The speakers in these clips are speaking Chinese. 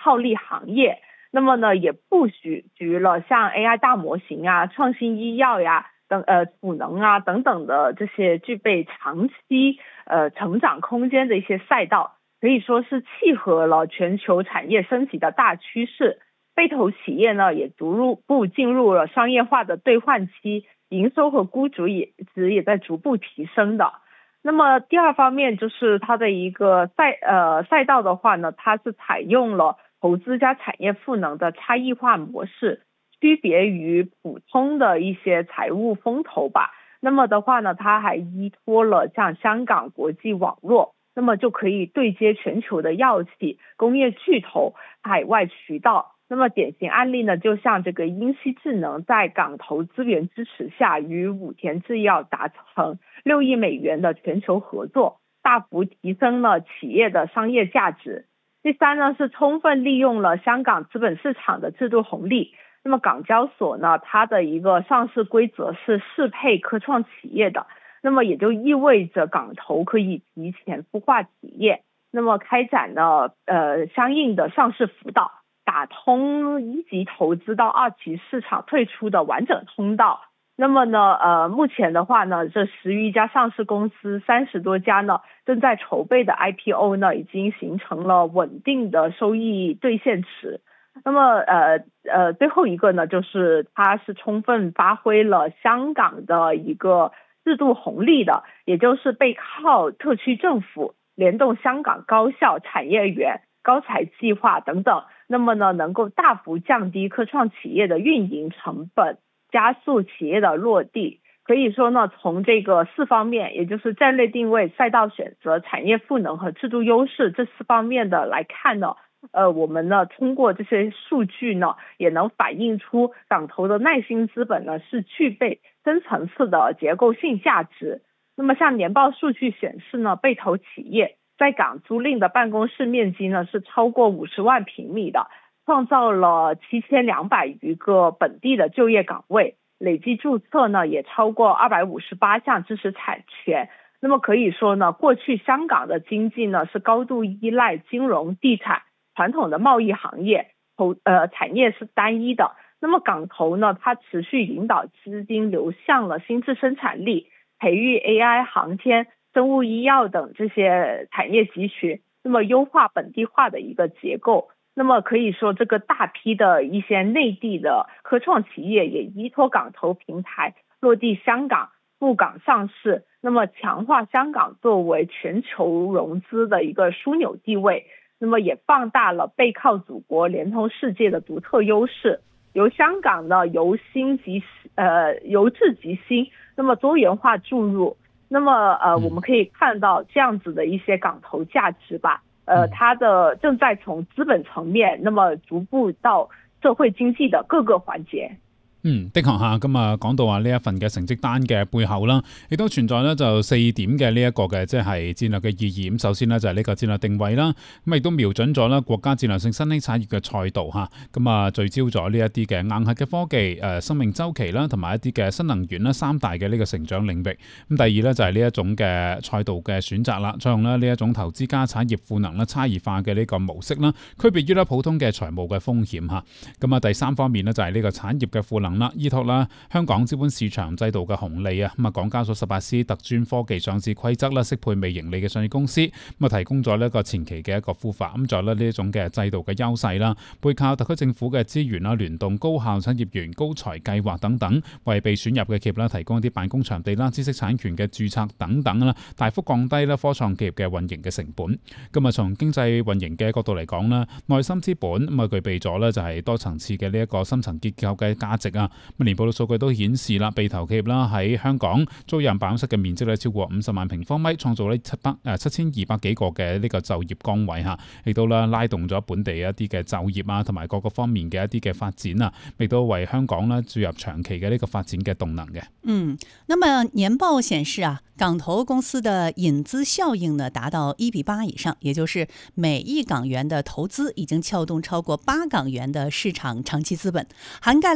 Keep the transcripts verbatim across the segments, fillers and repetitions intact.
套利行业。那么呢，也布局局了像 A I 大模型啊、创新医药呀、等呃储能啊等等的这些具备长期呃成长空间的一些赛道，可以说是契合了全球产业升级的大趋势。被投企业呢也逐步进入了商业化的兑换期，营收和估值也值也在逐步提升的。那么第二方面就是它的一个赛呃赛道的话呢，它是采用了投资加产业赋能的差异化模式，区别于普通的一些财务风投吧。那么的话呢，它还依托了像香港国际网络，那么就可以对接全球的药企、工业巨头、海外渠道。那么典型案例呢，就像这个英熙智能在港投资源支持下，与武田制药达成六亿美元的全球合作，大幅提升了企业的商业价值。第三呢，是充分利用了香港资本市场的制度红利。那么港交所呢，它的一个上市规则是适配科创企业的，那么也就意味着港投可以提前孵化企业，那么开展了呃相应的上市辅导，打通一级投资到二级市场退出的完整通道。那么呢，呃，目前的话呢，这十余家上市公司，三十多家呢正在筹备的 I P O 呢，已经形成了稳定的收益兑现池。那么，呃呃，最后一个呢，就是它是充分发挥了香港的一个制度红利的，也就是背靠特区政府，联动香港高校、产业园、高才计划等等，那么呢，能够大幅降低科创企业的运营成本，加速企业的落地。可以说呢，从这个四方面，也就是战略定位、赛道选择、产业赋能和制度优势这四方面的来看呢，呃，我们呢通过这些数据呢，也能反映出港投的耐心资本呢是具备深层次的结构性价值。那么像年报数据显示呢，被投企业在港租赁的办公室面积呢是超过五十万平米的，创造了七千两百余个本地的就业岗位，累计注册呢也超过二百五十八项知识产权。那么可以说呢，过去香港的经济呢是高度依赖金融、地产、传统的贸易行业，投呃产业是单一的。那么港投呢，它持续引导资金流向了新质生产力，培育 A I、航天、生物医药等这些产业集群，那么优化本地化的一个结构。那么可以说，这个大批的一些内地的科创企业也依托港投平台落地香港、赴港上市，那么强化香港作为全球融资的一个枢纽地位，那么也放大了背靠祖国、连通世界的独特优势。由香港呢由新及呃由治及新，那么多元化注入，那么呃我们可以看到这样子的一些港投价值吧。呃，它的正在从資本層面，那麼逐步到社會經濟的各個環節。 嗯，的確嚇，咁啊講到話呢一份嘅成績單嘅背後啦，亦都存在咧就四點嘅呢一個嘅即係戰略嘅意義。咁首先呢，就係呢個戰略定位啦，咁亦都瞄準咗啦國家戰略性新興產業嘅賽道嚇，咁啊聚焦咗呢一啲嘅硬核嘅科技、誒生命週期啦，同埋一啲嘅新能源啦三大嘅呢個成長領域。咁第二咧就係呢一種嘅賽道嘅選擇啦，採用咧呢一種投資加產業賦能啦差異化嘅呢個模式啦，區別於咧普通嘅財務嘅風險嚇。咁啊第三方面呢，就係呢個產業嘅賦能啦，依託啦香港資本市場制度嘅紅利啊，咁啊港交所十八 C 特專科技上市規則啦，適配未盈利嘅上市公司，咁啊提供咗呢一個前期嘅一個孵化，咁再咧呢一種嘅制度嘅優勢啦，背靠特區政府嘅資源啦，聯動高效產業園高才計劃等等，為被選入嘅企業啦提供一啲辦公場地啦、知識產權嘅註冊等等啦，大幅降低啦科創企業嘅運營嘅成本。咁啊從經濟運營嘅角度嚟講啦，內心資本咁啊具備咗咧就係多層次嘅呢一個深層結構嘅價值啊。咁年報嘅數據都顯示啦，被投企業啦喺香港租賃辦公室嘅面積咧超過五十萬平方米，創造呢七百誒七千二百幾個嘅呢個就業崗位嚇，亦都啦拉動咗本地一啲嘅就業啊，同埋各個方面嘅一啲嘅發展啊，亦都為香港啦注入長期嘅呢個發展嘅動能嘅。 嗯，那麼年報顯示啊，港投公司的引資效應呢達到一比八以上，也就是每億港元的投資已經撬動超過八港元的市場長期資本，涵蓋了海外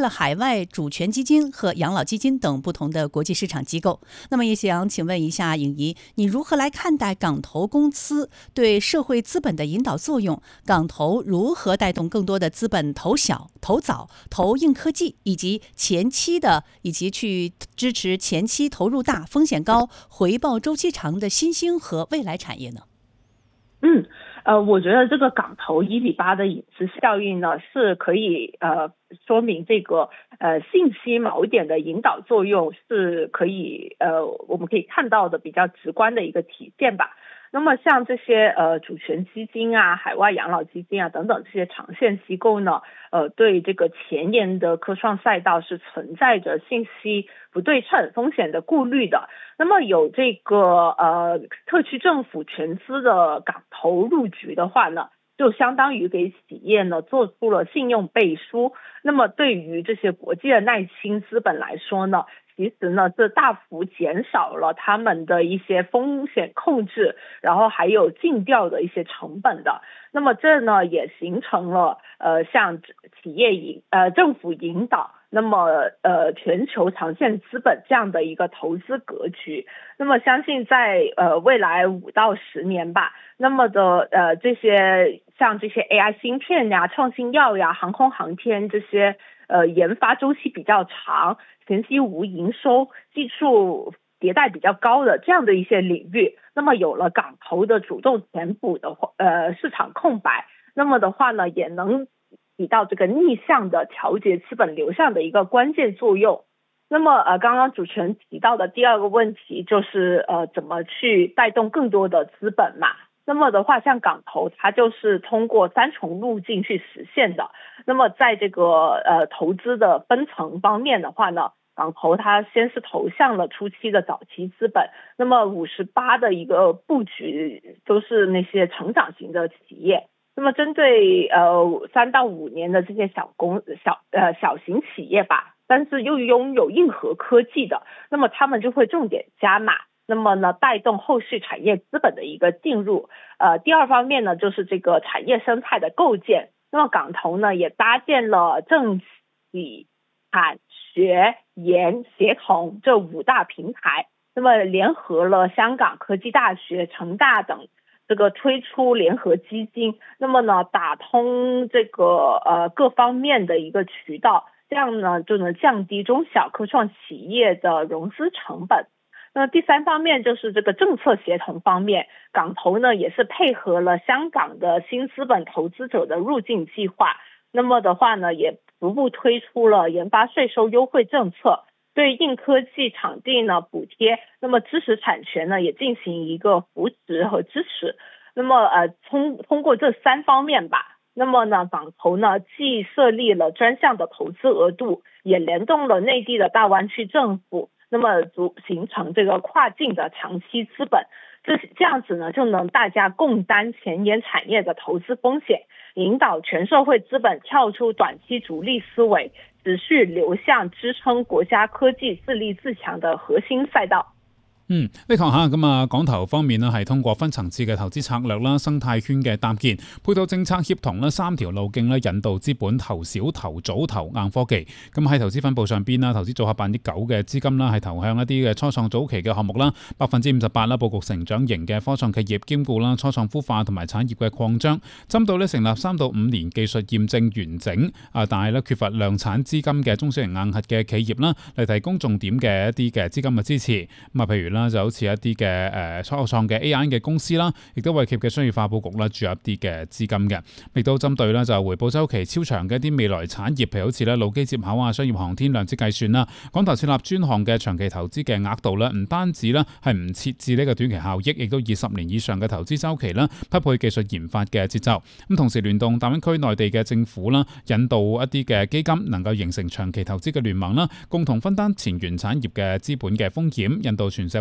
外主權基金和養老基金等不同的國際市場機構。那麼也想請問一下穎儀，你如何來看待港投公司對社會資本的引導作用？港投如何帶動更多的資本投小、投早、投硬科技，以及前期的，以及去支持前期投入大、風險高、回報週期長的新興和未來產業呢？ 嗯，呃，我覺得這個港投一比八的引資效應呢，是可以呃說明這個呃信息錨點的引導作用是可以呃我們可以看到的比較直觀的一個體現吧。那麼像這些呃主權基金啊、海外養老基金啊等等這些長線機構呢，呃對這個前沿的科創賽道是存在着信息不對稱風險的顧慮的。那麼有這個呃特區政府全資的港投入局的話呢，就相當於給企業呢做出了信用背書。那麼對於這些國際的耐心資本來說呢，其實呢，這大幅減少了他們的一些風險控制，然後還有盡調的一些成本的。那麼這呢，也形成了呃，像企業引呃政府引導，那麼呃全球長線資本這樣的一個投資格局。那麼相信在呃未來五到十年吧，那麼的呃這些像這些 A I 芯片呀、創新藥呀、航空航天這些呃研發周期比較長、前期無營收、技術迭代比較高的這樣的一些領域，那麼有了港投的主動填補的話，呃市場空白，那麼的話呢，也能起到這個逆向的調節資本流向的一個關鍵作用。那麼呃，剛剛主持人提到的第二個問題就是呃，怎麼去帶動更多的資本嘛？那麼的話，像港投，它就是通過三重路徑去實現的。那麼在這個呃投資的分層方面的話呢，港投它先是投向了初期的早期資本，那麼五十八的一個布局都是那些成長型的企業。那麼針對呃三到五年的這些小公小呃小型企業吧，但是又擁有硬核科技的，那麼他們就會重點加碼。那麼呢，帶動後續產業資本的一個進入。呃，第二方面呢，就是這個產業生態的構建。那麼港投呢，也搭建了政企產學研協同這五大平台。那麼聯合了香港科技大學、成大等，這個推出聯合基金。那麼呢，打通這個呃各方面的一個渠道，這樣呢就能降低中小科創企業的融資成本。那第三方面就是這個政策協同方面，港投呢也是配合了香港的新資本投資者的入境計劃，那麼的話呢也逐步推出了研發稅收優惠政策，對硬科技場地呢補貼，那麼知識產權呢也進行一個扶持和支持。那麼呃通通過這三方面吧，那麼呢港投呢既設立了專項的投資額度，也聯動了內地的大灣區政府。那麼組形成這個跨境的長期資本，這這樣子呢，就能大家共擔前沿產業的投資風險，引導全社會資本跳出短期逐利思維，持續流向支撐國家科技自立自強的核心賽道。 嗯，呢項下咁啊，港投方面呢係通過分層次嘅投資策略啦、生態圈嘅搭建、配套政策協同啦、三條路徑咧，引導資本投小、投早、投硬科技。咁喺投資分佈上邊啦，投資組合百分之九嘅資金啦係投向一啲嘅初創早期嘅項目啦，百分之五十八啦佈局成長型嘅科創企業，兼顧啦初創孵化同埋產業嘅擴張。針對咧成立三到五年技術驗證完整啊，但係咧缺乏量產資金嘅中小型硬核嘅企業啦，嚟提供重點嘅一啲嘅資金嘅支持。咁啊，譬如啦。就好似一啲嘅誒初創嘅 A I 嘅公司啦，亦都為企業嘅商業化佈局啦注入一啲嘅資金嘅，亦都針對啦就回報週期超長嘅一啲未來產業，譬如好似咧路基接口啊、商業航天、量子計算啦，港投設立專項嘅長期投資嘅額度咧，唔單止咧係唔設置呢個短期效益，亦都以十年以上嘅投資週期啦，匹配技術研發嘅節奏。咁同時聯動大灣區內地嘅政府啦，引導一啲嘅基金能夠形成長期投資嘅聯盟啦，共同分擔前沿產業嘅資本嘅風險，引導全社會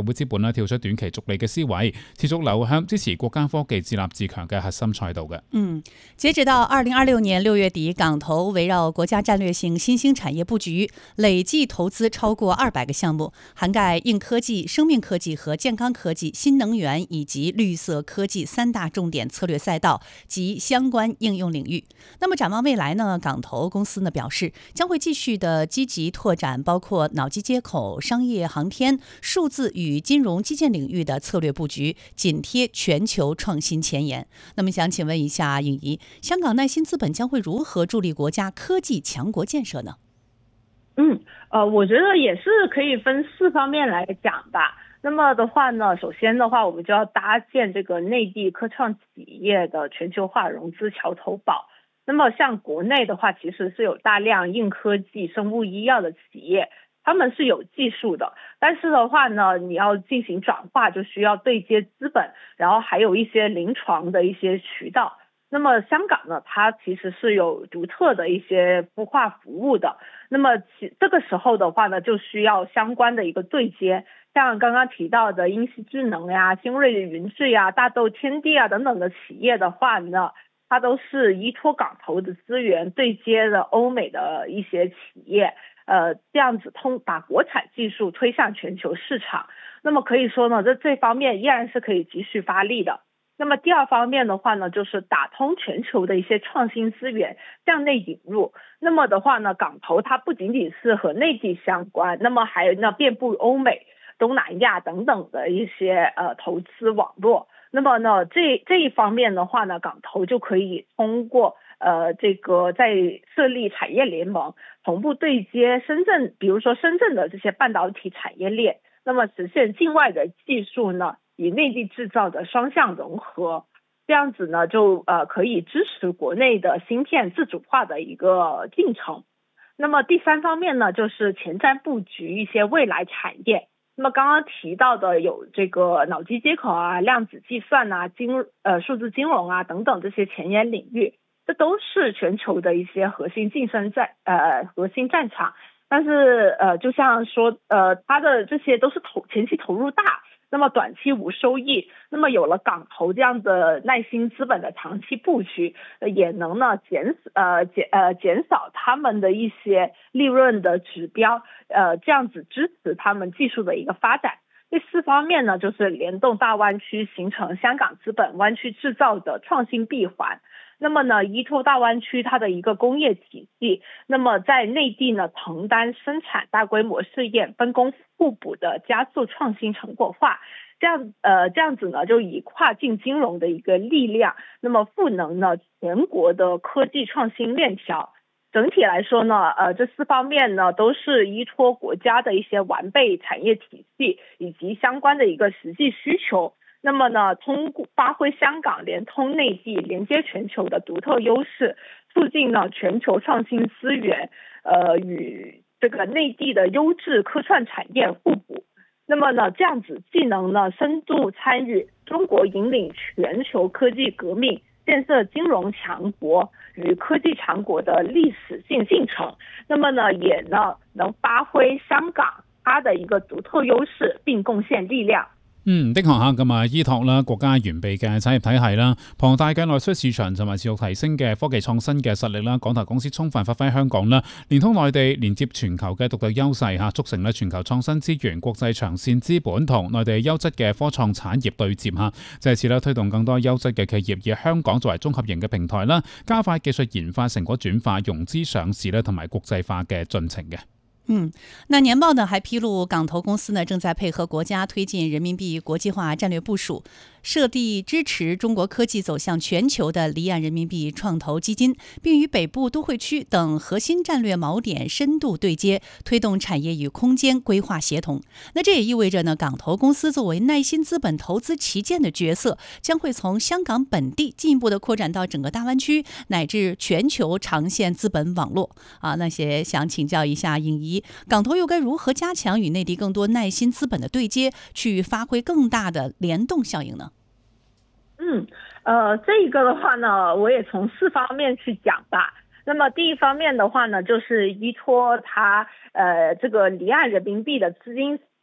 會資本跳出短期逐利嘅思維，持續流向支持國家科技自立自強嘅核心賽道嘅。 嗯，截止到二零二六年六月底，港投圍繞國家戰略性新興產業佈局，累計投資超過二百個項目，涵蓋硬科技、生命科技和健康科技、新能源以及綠色科技三大重點策略賽道及相關應用領域。那麼展望未來呢，港投公司呢表示，將會繼續的積極拓展包括腦機接口、商業航天、數字與金融基建領域的策略佈局，緊貼全球創新前沿。那麼想請問一下穎儀，香港耐新資本將會如何助力國家科技強國建設呢？ 嗯，呃，我覺得也是可以分四方面來講吧。那麼的話呢，首先的話，我們就要搭建這個內地科創企業的全球化融資橋頭堡。那麼像國內的話，其實是有大量硬科技、生物醫藥的企業，他們是有技術的，但是的話呢，你要進行轉化，就需要對接資本，然後還有一些臨床的一些渠道。那麼香港呢，它其實是有獨特的一些孵化服務的。那麼其這個時候的話呢，就需要相關的一個對接，像剛剛提到的英熙智能呀、新銳雲智呀、大豆天地啊等等的企業的話呢，它都是依託港投的資源對接的歐美的一些企業，呃，這樣子通把國產技術推向全球市場。那麼可以說呢，這這方面依然是可以繼續發力的。那麼第二方面的話呢，就是打通全球的一些創新資源，向內引入。那麼的話呢，港投它不僅僅是和內地相關，那麼還有呢遍佈歐美、東南亞等等的一些呃投資網絡。那麼呢，這這一方面的話呢，港投就可以通過呃這個在設立產業聯盟，同步對接深圳，比如說深圳的這些半導體產業鏈，那麼實現境外的技術呢與內地製造的雙向融合，這樣子呢就呃可以支持國內的芯片自主化的一個進程。那麼第三方面呢，就是前瞻布局一些未來產業。那麼剛剛提到的有這個腦機接口啊、量子計算啊、金呃數字金融啊等等這些前沿領域，這都是全球的一些核心競爭戰呃核心戰場。但是呃就像說呃它的這些都是投前期投入大，那麼短期無收益，那麼有了港投這樣的耐新資本的長期布局，也能呢減呃減呃減少他們的一些利潤的指標，呃這樣子支持他們技術的一個發展。第四方面呢，就是聯動大灣區，形成香港資本灣區製造的創新閉環。那麼呢，依託大灣區它的一個工業體系，那麼在內地呢承擔生產大規模試驗，分工互補的加速創新成果化，這樣呃這樣子呢就以跨境金融的一個力量，那麼賦能呢全國的科技創新鏈條。整體來說呢，呃這四方面呢都是依託國家的一些完備產業體系以及相關的一個實際需求。那麼呢，通過發揮香港連通內地、連接全球的獨特優勢，促進呢全球創新資源，呃，與這個內地的優質科創產業互補。那麼呢，這樣子既能呢深度參與中國引領全球科技革命、建設金融強國與科技強國的歷史性進程，那麼呢，也呢能發揮香港它的一個獨特優勢，並貢獻力量。 嗯，的確嚇，咁啊，依託啦國家完備嘅產業體系啦，龐大嘅內需市場同埋持續提升嘅科技創新嘅實力啦，港投公司充分發揮香港啦，連通內地、連接全球嘅獨特優勢嚇，促成咧全球創新資源、國際長線資本同內地優質嘅科創產業對接嚇，藉此咧推動更多優質嘅企業以香港作為綜合型嘅平台啦，加快技術研發成果轉化、融資上市咧同埋國際化嘅進程嘅。 嗯，那年報呢還披露，港投公司呢正在配合國家推進人民幣國際化戰略部署，設立支持中國科技走向全球的離岸人民幣創投基金，並與北部都會區等核心戰略錨點深度對接，推動產業與空間規劃協同。那這也意味着呢，港投公司作為耐新資本投資旗艦的角色，將會從香港本地進一步的擴展到整個大灣區乃至全球長線資本網絡啊。那些想請教一下穎儀，港投又該如何加強與內地更多耐新資本的對接，去發揮更大的聯動效應呢？ 嗯，呃，這個的話呢，我也從四方面去講吧。那麼第一方面的話呢，就是依託它，呃，這個離岸人民幣的資金池。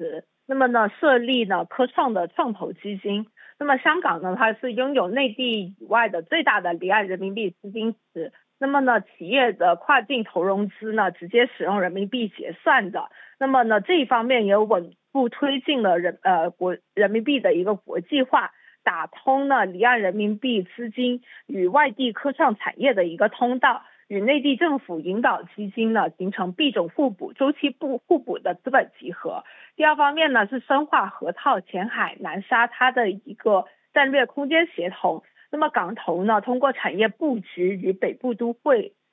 那么呢设立呢科创的创投基金。那么香港呢，它是拥有内地以外的最大的离岸人民币资金池。那么呢，企业的跨境投融资呢，直接使用人民币结算的。那么呢，这一方面也稳步推进了人呃国人民币的一个国际化，打通呢离岸人民币资金与外地科创产业的一个通道，与内地政府引导基金呢形成币种互补、周期不互补的资本集合。第二方面呢是深化河套、前海、南沙它的一个战略空间协同。那么港投呢通过产业布局与北部都会